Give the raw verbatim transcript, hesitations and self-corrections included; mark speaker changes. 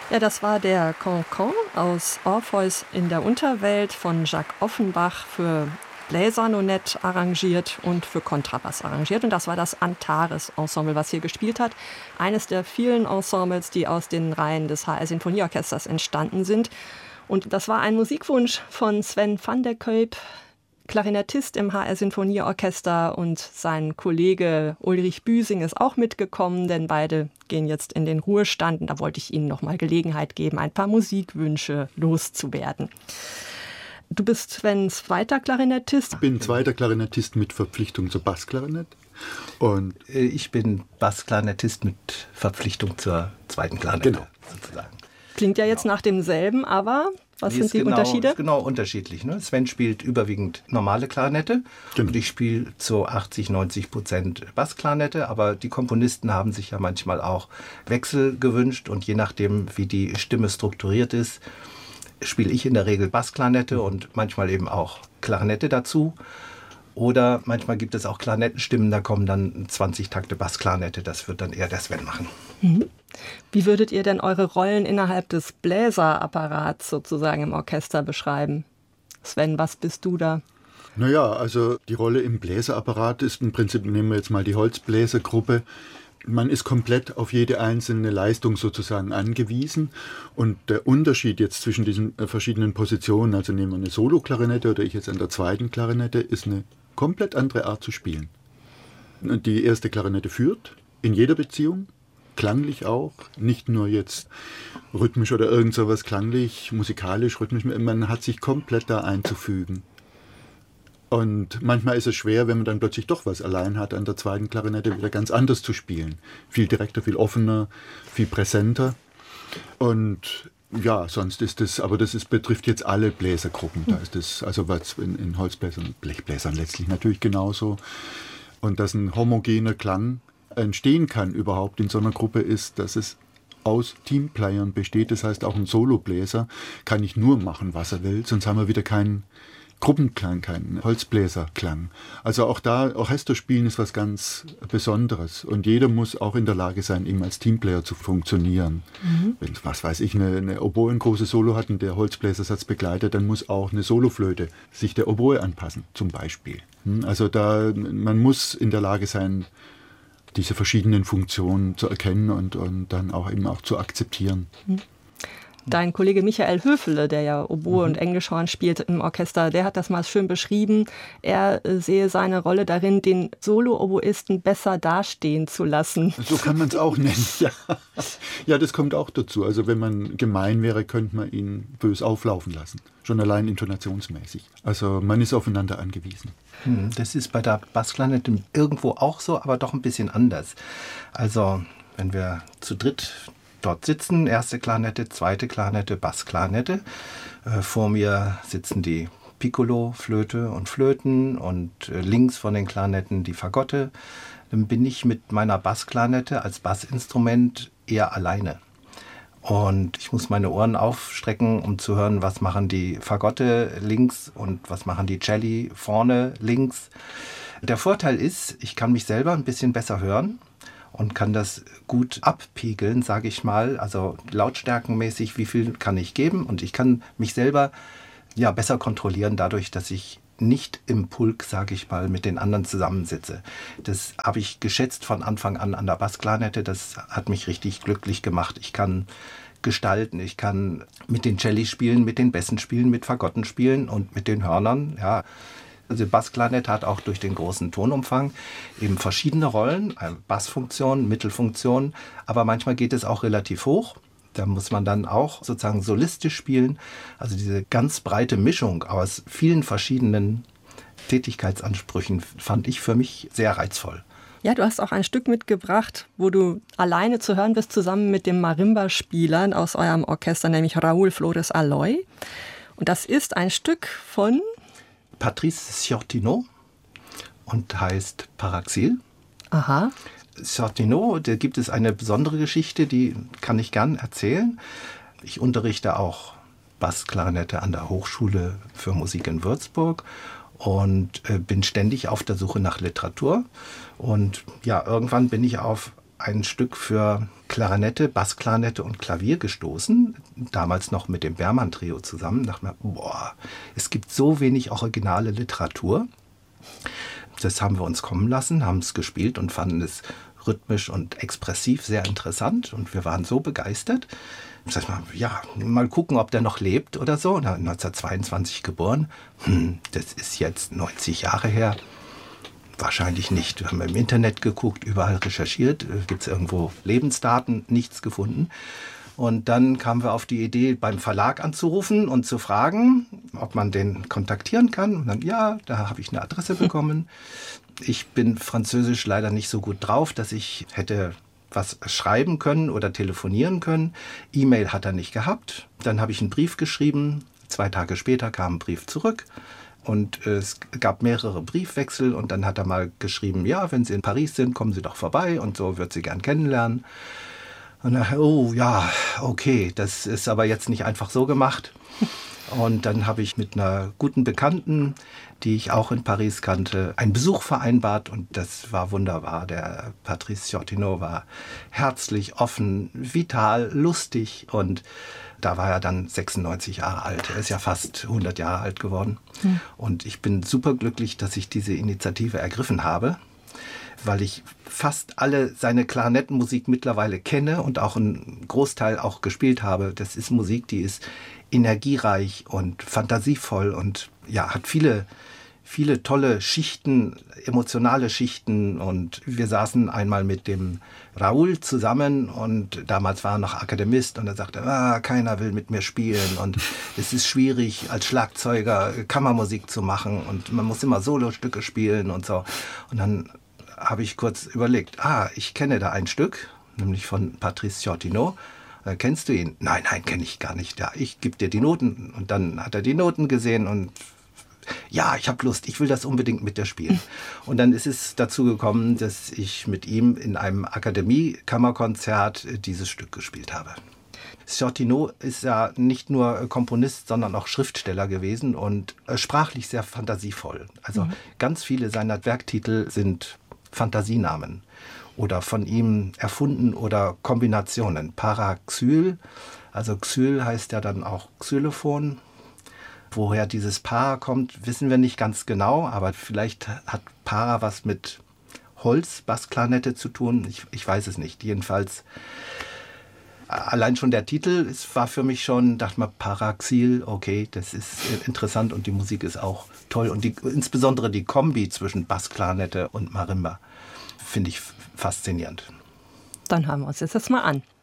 Speaker 1: Ja, das war der Cancan aus Orpheus in der Unterwelt von Jacques Offenbach, für Bläsernonet arrangiert und für Kontrabass arrangiert. Und das war das Antares-Ensemble, was hier gespielt hat. Eines der vielen Ensembles, die aus den Reihen des H R Sinfonieorchesters entstanden sind. Und das war ein Musikwunsch von Sven van der Kuyp, Klarinettist im H R Sinfonieorchester, und sein Kollege Ulrich Büsing ist auch mitgekommen, denn beide gehen jetzt in den Ruhestand. Und da wollte ich Ihnen noch mal Gelegenheit geben, ein paar Musikwünsche loszuwerden. Du bist Sven zweiter Klarinettist.
Speaker 2: Ich bin zweiter Klarinettist mit Verpflichtung zur Bassklarinett. Und
Speaker 3: ich bin Bassklarinettist mit Verpflichtung zur zweiten Klarinette,
Speaker 2: genau,
Speaker 3: sozusagen.
Speaker 1: Klingt ja jetzt nach demselben, aber was
Speaker 3: Nee,
Speaker 1: sind die
Speaker 3: genau,
Speaker 1: Unterschiede?
Speaker 3: Ist genau unterschiedlich. Ne? Sven spielt überwiegend normale Klarinette,
Speaker 2: genau,
Speaker 3: und ich spiele zu achtzig, neunzig Prozent Bassklarinette, aber die Komponisten haben sich ja manchmal auch Wechsel gewünscht, und je nachdem, wie die Stimme strukturiert ist, spiele ich in der Regel Bassklarinette und manchmal eben auch Klarinette dazu. Oder manchmal gibt es auch Klarinettenstimmen, da kommen dann zwanzig Takte Bassklarinette, das wird dann eher der Sven machen.
Speaker 1: Mhm. Wie würdet ihr denn eure Rollen innerhalb des Bläserapparats sozusagen im Orchester beschreiben? Sven, was bist du da?
Speaker 2: Naja, also die Rolle im Bläserapparat ist im Prinzip, nehmen wir jetzt mal die Holzbläsergruppe, man ist komplett auf jede einzelne Leistung sozusagen angewiesen, und der Unterschied jetzt zwischen diesen verschiedenen Positionen, also nehmen wir eine Solo-Klarinette oder ich jetzt an der zweiten Klarinette, ist eine komplett andere Art zu spielen. Die erste Klarinette führt in jeder Beziehung, klanglich auch, nicht nur jetzt rhythmisch oder irgend sowas klanglich, musikalisch, rhythmisch, man hat sich komplett da einzufügen. Und manchmal ist es schwer, wenn man dann plötzlich doch was allein hat, an der zweiten Klarinette wieder ganz anders zu spielen. Viel direkter, viel offener, viel präsenter. Und ja, sonst ist es, aber das ist, betrifft jetzt alle Bläsergruppen. Da ist es, also was in, in Holzbläsern und Blechbläsern letztlich natürlich genauso. Und dass ein homogener Klang entstehen kann überhaupt in so einer Gruppe ist, dass es aus Teamplayern besteht. Das heißt, auch ein Solobläser kann nicht nur machen, was er will, sonst haben wir wieder keinen Gruppenklang, keinen Holzbläserklang. Also auch da, Orchesterspielen ist was ganz Besonderes. Und jeder muss auch in der Lage sein, eben als Teamplayer zu funktionieren. Mhm. Wenn, was weiß ich, eine, eine Oboe ein großes Solo hat und der Holzbläsersatz begleitet, dann muss auch eine Soloflöte sich der Oboe anpassen, zum Beispiel. Also da, man muss in der Lage sein, diese verschiedenen Funktionen zu erkennen und, und dann auch eben auch zu akzeptieren.
Speaker 1: Mhm. Dein Kollege Michael Höfele, der ja Oboe mhm. und Englischhorn spielt im Orchester, der hat das mal schön beschrieben. Er äh, sehe seine Rolle darin, den Solo-Oboisten besser dastehen zu lassen.
Speaker 2: So kann man es auch nennen, ja. Ja, das kommt auch dazu. Also wenn man gemein wäre, könnte man ihn bös auflaufen lassen. Schon allein intonationsmäßig. Also man ist aufeinander angewiesen.
Speaker 3: Das ist bei der Bassklarinette irgendwo auch so, aber doch ein bisschen anders. Also wenn wir zu dritt dort sitzen, erste Klarinette, zweite Klarinette, Bassklarinette. Äh, vor mir sitzen die Piccolo, Flöte und Flöten, und äh, links von den Klarinetten die Fagotte. Dann bin ich mit meiner Bassklarinette als Bassinstrument eher alleine. Und ich muss meine Ohren aufstrecken, um zu hören, was machen die Fagotte links und was machen die Celli vorne links. Der Vorteil ist, ich kann mich selber ein bisschen besser hören und kann das gut abpegeln, sage ich mal, also lautstärkenmäßig, wie viel kann ich geben, und ich kann mich selber ja besser kontrollieren dadurch, dass ich nicht im Pulk, sage ich mal, mit den anderen zusammensitze. Das habe ich geschätzt von Anfang an an der Bassklarinette, das hat mich richtig glücklich gemacht. Ich kann gestalten, ich kann mit den Celli spielen, mit den Bässen spielen, mit Fagotten spielen und mit den Hörnern, ja. Also Bassklarinette hat auch durch den großen Tonumfang eben verschiedene Rollen, Bassfunktion, Mittelfunktion, aber manchmal geht es auch relativ hoch. Da muss man dann auch sozusagen solistisch spielen. Also diese ganz breite Mischung aus vielen verschiedenen Tätigkeitsansprüchen fand ich für mich sehr reizvoll.
Speaker 1: Ja, du hast auch ein Stück mitgebracht, wo du alleine zu hören bist, zusammen mit dem Marimba-Spieler aus eurem Orchester, nämlich Raúl Flores Aloy. Und das ist ein Stück von
Speaker 3: Patrice Ciortino und heißt Paraxil.
Speaker 1: Aha.
Speaker 3: Ciortino, da gibt es eine besondere Geschichte, die kann ich gern erzählen. Ich unterrichte auch Bassklarinette an der Hochschule für Musik in Würzburg und äh, bin ständig auf der Suche nach Literatur. Und ja, irgendwann bin ich auf ein Stück für Klarinette, Bassklarinette und Klavier gestoßen, damals noch mit dem Berman-Trio zusammen. Da dachte mir, boah, es gibt so wenig originale Literatur. Das haben wir uns kommen lassen, haben es gespielt und fanden es rhythmisch und expressiv sehr interessant. Und wir waren so begeistert. Ich sag mal, ja, mal gucken, ob der noch lebt oder so. neunzehnhundertzweiundzwanzig geboren. Hm, das ist jetzt neunzig Jahre her. Wahrscheinlich nicht. Wir haben im Internet geguckt, überall recherchiert. Gibt es irgendwo Lebensdaten? Nichts gefunden. Und dann kamen wir auf die Idee, beim Verlag anzurufen und zu fragen, ob man den kontaktieren kann. Und dann, ja, da habe ich eine Adresse bekommen. Ich bin französisch leider nicht so gut drauf, dass ich hätte was schreiben können oder telefonieren können. E-Mail hat er nicht gehabt. Dann habe ich einen Brief geschrieben. Zwei Tage später kam ein Brief zurück. Und es gab mehrere Briefwechsel und dann hat er mal geschrieben, ja, wenn Sie in Paris sind, kommen Sie doch vorbei und so, wird Sie gern kennenlernen. Und dann, oh ja, okay, das ist aber jetzt nicht einfach so gemacht. Und dann habe ich mit einer guten Bekannten, die ich auch in Paris kannte, einen Besuch vereinbart und das war wunderbar. Der Patrice Chiortino war herzlich, offen, vital, lustig und da war er dann sechsundneunzig Jahre alt. Er ist ja fast hundert Jahre alt geworden. Hm. Und ich bin superglücklich, dass ich diese Initiative ergriffen habe, weil ich fast alle seine Klarinettenmusik mittlerweile kenne und auch einen Großteil auch gespielt habe. Das ist Musik, die ist energiereich und fantasievoll und ja, hat viele, viele tolle Schichten, emotionale Schichten. Und wir saßen einmal mit dem Raoul zusammen und damals war er noch Akademist und er sagte, ah, keiner will mit mir spielen und es ist schwierig als Schlagzeuger Kammermusik zu machen und man muss immer Solostücke spielen und so. Und dann habe ich kurz überlegt, ah, ich kenne da ein Stück, nämlich von Patrice Chiortino. Äh, kennst du ihn? Nein, nein, kenne ich gar nicht. Ja, ich gebe dir die Noten. Und dann hat er die Noten gesehen und ja, ich habe Lust, ich will das unbedingt mit dir spielen. Und dann ist es dazu gekommen, dass ich mit ihm in einem Akademie-Kammerkonzert dieses Stück gespielt habe. Chiortino ist ja nicht nur Komponist, sondern auch Schriftsteller gewesen und sprachlich sehr fantasievoll. Also mhm. ganz viele seiner Werktitel sind Fantasienamen oder von ihm erfunden oder Kombinationen. Paraxyl, also Xyl heißt ja dann auch Xylophon. Woher dieses Para kommt, wissen wir nicht ganz genau, aber vielleicht hat Para was mit Holz, Bassklarinette zu tun. Ich, ich weiß es nicht. Jedenfalls, allein schon der Titel, es war für mich schon, dachte man, Paraxyl, okay, das ist interessant und die Musik ist auch toll. Und die, insbesondere die Kombi zwischen Bassklarinette und Marimba finde ich faszinierend.
Speaker 1: Dann hören wir uns jetzt das mal an.